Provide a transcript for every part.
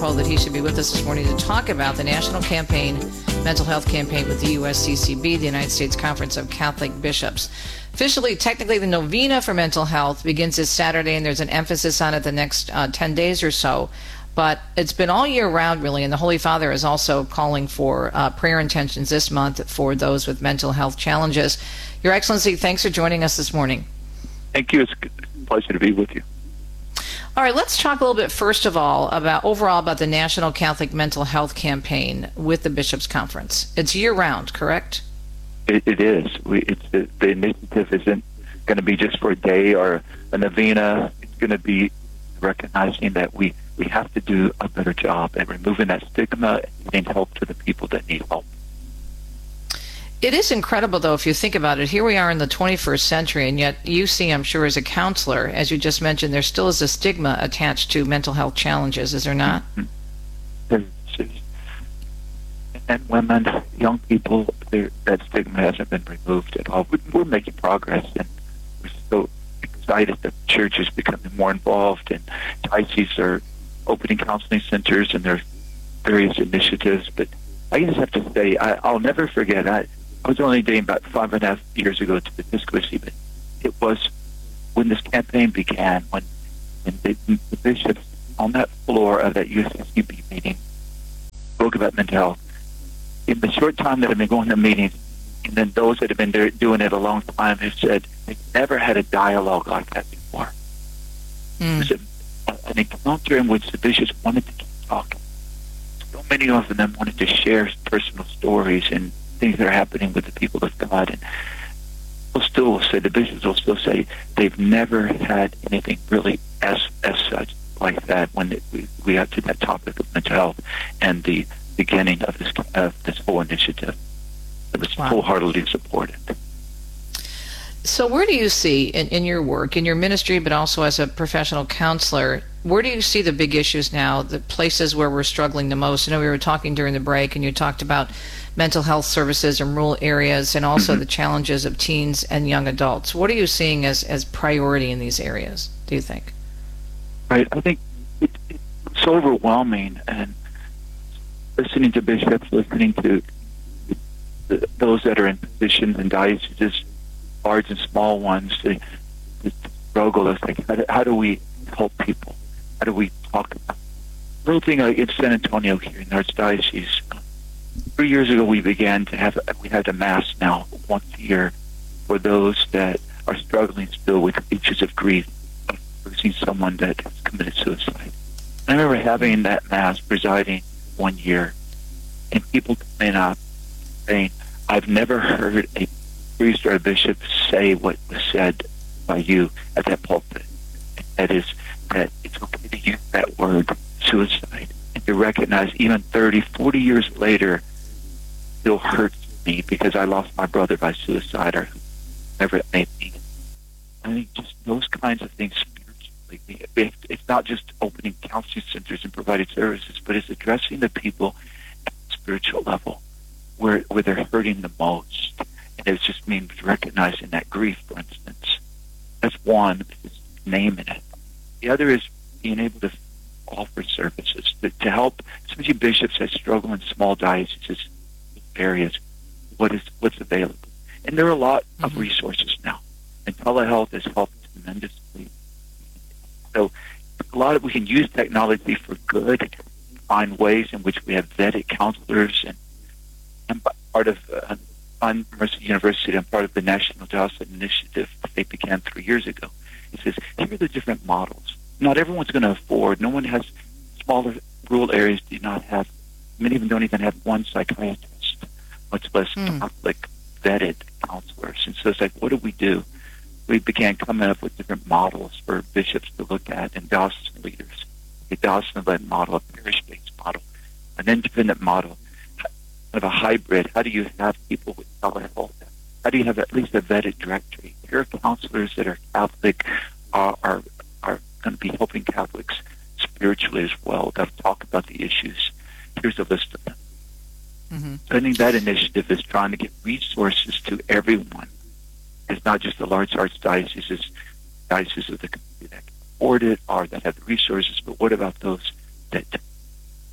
told that he should be with us this morning to talk about the national campaign, mental health campaign with the USCCB, the United States Conference of Catholic Bishops. Officially, technically, the novena for mental health begins this Saturday, and there's an emphasis on it the next 10 days or so. But it's been all year round, really, and the Holy Father is also calling for prayer intentions this month for those with mental health challenges. Your Excellency, thanks for joining us this morning. Thank you. It's a pleasure to be with you. All right, let's talk a little bit, first of all, about the National Catholic Mental Health Campaign with the Bishops' Conference. It's year-round, correct? It is. The initiative isn't going to be just for a day or a novena. It's going to be recognizing that we have to do a better job at removing that stigma and getting help to the people that need help. It is incredible, though, if you think about it. Here we are in the 21st century, and yet you see, I'm sure, as a counselor, as you just mentioned, there still is a stigma attached to mental health challenges, is there not? And women, young people, that stigma hasn't been removed at all. We're making progress, and we're so excited that the church is becoming more involved, and dioceses are opening counseling centers, and there are various initiatives. But I just have to say, I'll never forget, I was only dating about 5.5 years ago to the episcopacy, but it was when this campaign began, when the bishops on that floor of that USCCB meeting spoke about mental health. In the short time that I've been going to meetings, and then those that have been doing it a long time have said they've never had a dialogue like that before. It was an encounter in which the bishops wanted to keep talking. So many of them wanted to share personal stories and things that are happening with the people of God. And the bishops will still say they've never had anything really as such like that when we got to that topic of mental health and the beginning of this whole initiative. It was wholeheartedly supported. So where do you see in your work, in your ministry, but also as a professional counselor, where do you see the big issues now, the places where we're struggling the most? I know we were talking during the break, and you talked about mental health services in rural areas and also the challenges of teens and young adults. What are you seeing as priority in these areas, do you think? Right. I think it's so overwhelming, and listening to bishops, listening to those that are in positions and dioceses, large and small ones, the struggle is like, how do we help people? How do we talk about it? Little thing in San Antonio here in the Archdiocese, 3 years ago we have a mass now once a year for those that are struggling still with issues of grief, of losing someone that has committed suicide. I remember having that mass presiding 1 year, and people coming up saying, I've never heard a priest or a bishop say what was said by you at that pulpit. And that is that it's okay to use that word, suicide, and to recognize even 30, 40 years later, still hurts me because I lost my brother by suicide or whoever it may be. I think just those kinds of things spiritually, it's not just opening counseling centers and providing services, but it's addressing the people at the spiritual level where they're hurting the most. And it just means recognizing that grief, for instance. That's one, just naming it. The other is being able to offer services to help, especially bishops that struggle in small dioceses areas. What's available? And there are a lot of resources now. And telehealth has helped tremendously. So we can use technology for good, find ways in which we have vetted counselors, and I'm part of Mercy University. I'm part of the National Diocesan Initiative that they began 3 years ago. It says, here are the different models. Not everyone's going to afford. No one has, smaller rural areas do not have, many of them don't even have one psychiatrist, much less Catholic vetted counselors. And so it's like, what do? We began coming up with different models for bishops to look at and diocesan leaders. A diocesan-led model, a parish-based model, an independent model, of a hybrid. How do you have people with telehealth? How do you have at least a vetted directory? Here are counselors that are Catholic, are going to be helping Catholics spiritually as well, that talk about the issues. Here's a list of them. So I think that initiative is trying to get resources to everyone. It's not just the large archdioceses, dioceses of the community that can afford it or that have the resources, but what about those that don't?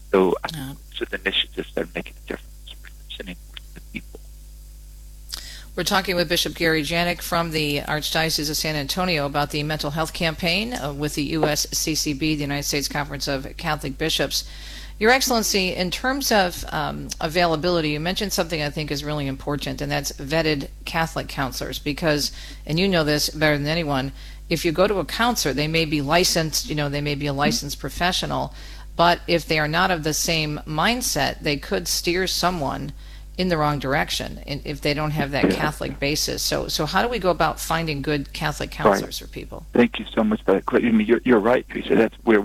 So Yeah. those are the initiatives that are making a difference for listening to the people. We're talking with Bishop Gary Janik from the Archdiocese of San Antonio about the mental health campaign with the USCCB, the United States Conference of Catholic Bishops. Your Excellency, in terms of availability, you mentioned something I think is really important, and that's vetted Catholic counselors. Because, and you know this better than anyone, if you go to a counselor, they may be licensed, they may be a licensed professional, but if they are not of the same mindset, they could steer someone in the wrong direction if they don't have that Catholic basis. So how do we go about finding good Catholic counselors for people? Thank you so much for that. I mean, you're right, Teresa. That's where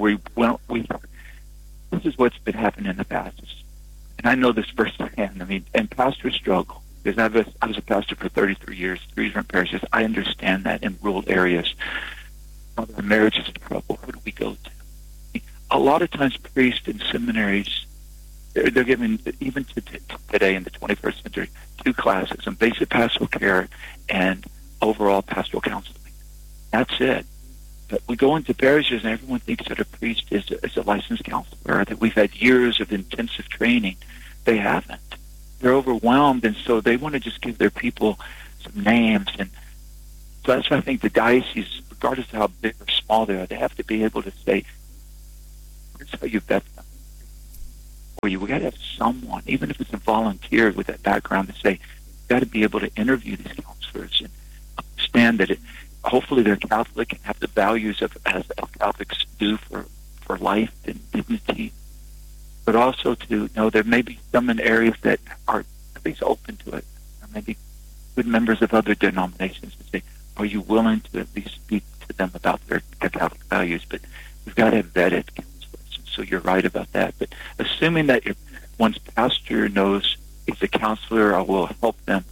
this is what's been happening in the past. And I know this firsthand. I mean, and pastors struggle. Because I was a pastor for 33 years, 3 different parishes. I understand that in rural areas. Our marriage is in trouble. Who do we go to? A lot of times priests in seminaries, they're given, even today in the 21st century, 2 classes on basic pastoral care and overall pastoral counseling. That's it. But we go into parishes and everyone thinks that a priest is a licensed counselor, that we've had years of intensive training. They haven't. They're overwhelmed, and so they want to just give their people some names. And so that's why I think the diocese, regardless of how big or small they are, they have to be able to say, here's how you vet them. We got to have someone, even if it's a volunteer with that background, to say, you've got to be able to interview these counselors and understand that hopefully they're Catholic and have the values as Catholics do for life and dignity, but also to know there may be some in areas that are at least open to it. Or maybe good members of other denominations to say, are you willing to at least speak to them about their Catholic values? But we've got to have vetted counselors. So you're right about that. But assuming that one's pastor knows he's a counselor or will help them,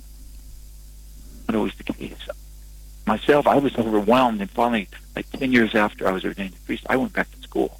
not always the case. Myself, I was overwhelmed, and finally, like 10 years after I was ordained a priest, I went back to school.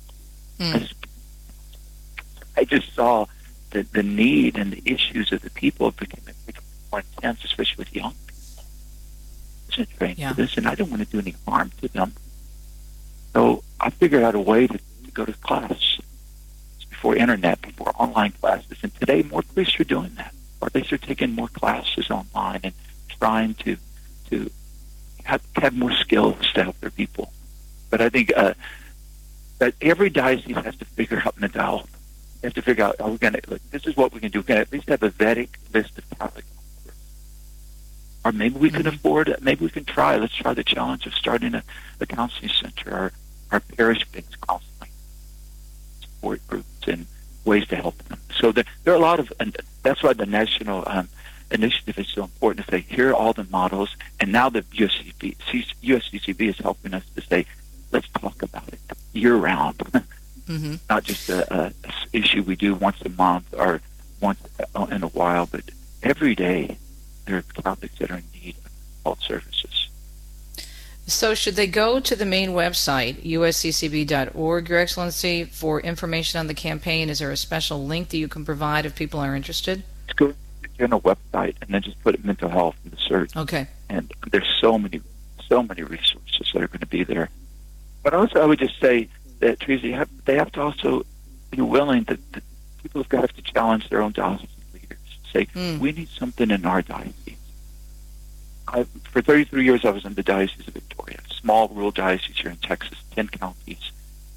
I just saw the need and the issues of the people became more intense, especially with young people. I wasn't trained for this, and I don't want to do any harm to them. So I figured out a way to go to class before internet, before online classes. And today, more priests are doing that. Or at least they're taking more classes online and trying to have more skills to help their people. But I think that every diocese has to figure out mental health. They have to figure out, this is what we can do. We can at least have a Vedic list of Catholic counselors. Or maybe we can afford it. Maybe we can try. Let's try the challenge of starting a counseling center or our parish-based counseling support groups and ways to help them. So there are a lot of, and that's why the national initiative is so important to say, here are all the models, and now the USCCB is helping us to say, let's talk about it year-round. Not just a issue we do once a month or once in a while, but every day there are Catholics that are in need of health services. So should they go to the main website, usccb.org, Your Excellency, for information on the campaign? Is there a special link that you can provide if people are interested? Let's go to the general website and then just put mental health in the search. Okay. And there's so many resources that are going to be there. But also I would just say that, Teresa, they have to also be willing that people have got to challenge their own diocesan leaders. Say, we need something in our diocese. For 33 years, I was in the Diocese of Victoria, a small rural diocese here in Texas, 10 counties.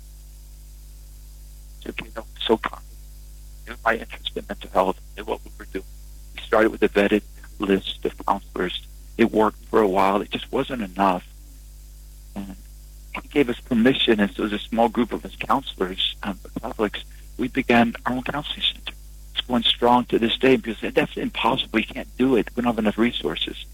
So knew my interest in mental health, knew what we were doing. We started with a vetted list of counselors. It worked for a while. It just wasn't enough. And he gave us permission, and so as a small group of us counselors, Catholics, we began our own counseling center. It's going strong to this day. People say, that's impossible. We can't do it. We don't have enough resources.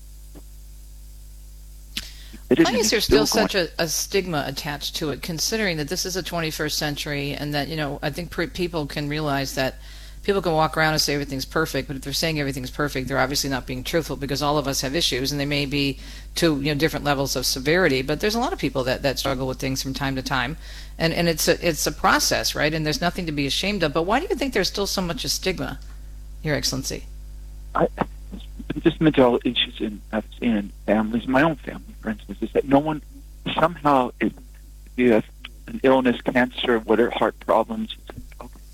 Why is there still such a stigma attached to it, considering that this is the 21st century and that, I think people can realize that people can walk around and say everything's perfect, but if they're saying everything's perfect, they're obviously not being truthful, because all of us have issues, and they may be to different levels of severity. But there's a lot of people that struggle with things from time to time, and it's a process, right? And there's nothing to be ashamed of. But why do you think there's still so much a stigma, Your Excellency? Just mental health issues I've seen in families, my own family, for instance, is that no one somehow, if you have an illness, cancer, whatever, heart problems, okay,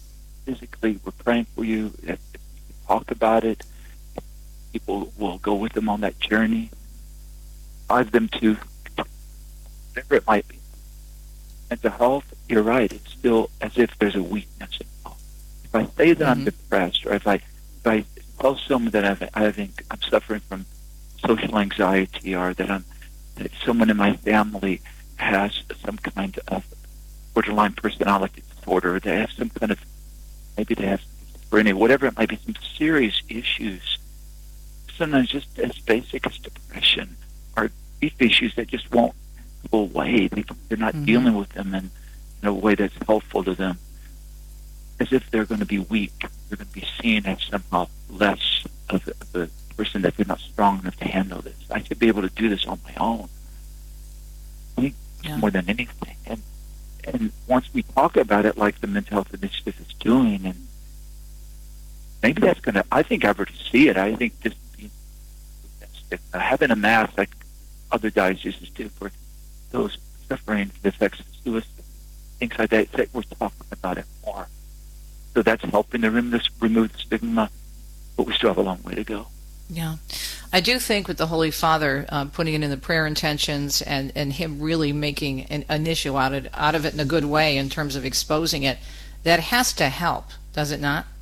physically, we're praying for you. If you talk about it, people will go with them on that journey. Drive them to whatever it might be. Mental health, you're right. It's still as if there's a weakness involved. If I say that I'm depressed, or if I tell someone that I'm suffering from social anxiety, or that someone in my family has some kind of borderline personality disorder, or they have some kind of, maybe they have schizophrenia, whatever it might be, some serious issues, sometimes just as basic as depression, or grief issues that just won't go away. They're not dealing with them in a way that's helpful to them. As if they're going to be weak. They're going to be seen as somehow less of a person, that they're not strong enough to handle this. I should be able to do this on my own. I think more than anything. And once we talk about it like the Mental Health Initiative is doing, and maybe that's going to, I think I already see it. I think just having a mass like other dioceses do for those suffering the effects of suicide, things like that we're talking about it more. So that's helping to remove the stigma, but we still have a long way to go. Yeah. I do think with the Holy Father putting it in the prayer intentions, and him really making an issue out of it in a good way in terms of exposing it, that has to help, does it not?